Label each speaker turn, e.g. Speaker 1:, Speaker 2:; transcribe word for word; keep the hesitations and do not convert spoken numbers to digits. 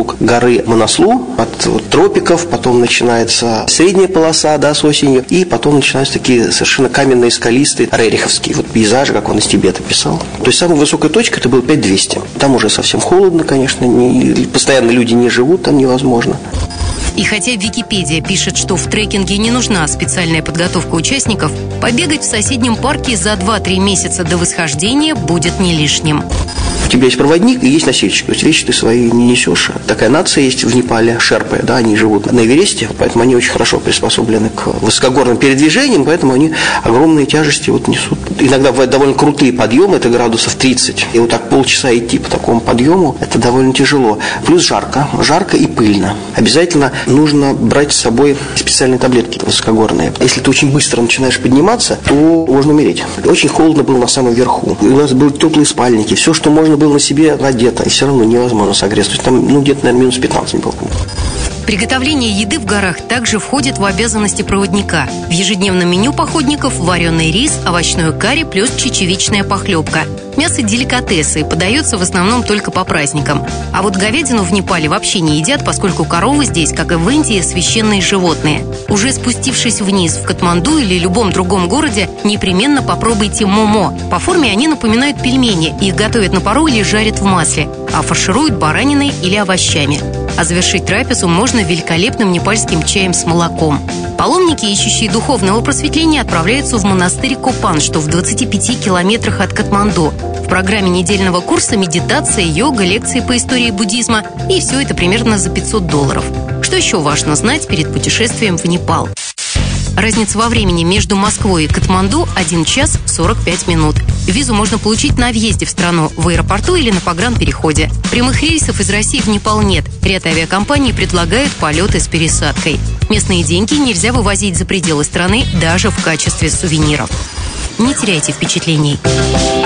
Speaker 1: вокруг горы Манаслу, от вот, тропиков, потом начинается средняя полоса, да, с осенью, и потом начинаются такие совершенно каменные, скалистые, рериховские вот пейзажи, как он из Тибета писал. То есть самая высокая точка это было пять тысяч двести. Там уже совсем холодно, конечно, не, постоянно люди не живут, там невозможно.
Speaker 2: И хотя Википедия пишет, что в трекинге не нужна специальная подготовка участников, побегать в соседнем парке за два-три месяца до восхождения будет не лишним.
Speaker 1: У тебя есть проводник и есть носильщик, то есть вещи ты свои не несешь. Такая нация есть в Непале, шерпы, да, они живут на Эвересте, поэтому они очень хорошо приспособлены к высокогорным передвижениям, поэтому они огромные тяжести вот несут. Иногда бывают довольно крутые подъемы, это градусов тридцать, и вот так полчаса идти по такому подъему, это довольно тяжело. Плюс жарко, жарко и пыльно. Обязательно нужно брать с собой специальные таблетки высокогорные. Если ты очень быстро начинаешь подниматься, то можно умереть. Очень холодно было на самом верху. У нас были теплые спальники, все, что можно было на себе надето, и все равно невозможно согреться. То есть там, ну, где-то, наверное, минус пятнадцать было.
Speaker 2: Приготовление еды в горах также входит в обязанности проводника. В ежедневном меню походников вареный рис, овощное карри плюс чечевичная похлебка. Мясо деликатесы, подается в основном только по праздникам. А вот говядину в Непале вообще не едят, поскольку коровы здесь, как и в Индии, священные животные. Уже спустившись вниз в Катманду или любом другом городе, непременно попробуйте момо. По форме они напоминают пельмени, их готовят на пару или жарят в масле, а фаршируют бараниной или овощами. А завершить трапезу можно великолепным непальским чаем с молоком. Паломники, ищущие духовного просветления, отправляются в монастырь Копан, что в двадцати пяти километрах от Катманду. В программе недельного курса медитация, йога, лекции по истории буддизма, и все это примерно за пятьсот долларов. Что еще важно знать перед путешествием в Непал? Разница во времени между Москвой и Катманду – один час сорок пять минут. Визу можно получить на въезде в страну, в аэропорту или на погранпереходе. Прямых рейсов из России в Непал нет. Ряд авиакомпаний предлагают полеты с пересадкой. Местные деньги нельзя вывозить за пределы страны даже в качестве сувениров. Не теряйте впечатлений.